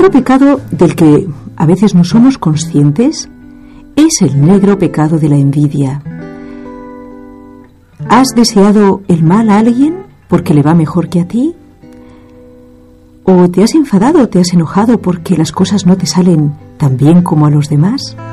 Otro pecado del que a veces no somos conscientes es el negro pecado de la envidia. ¿Has deseado el mal a alguien porque le va mejor que a ti? ¿O te has enfadado, te has enojado porque las cosas no te salen tan bien como a los demás?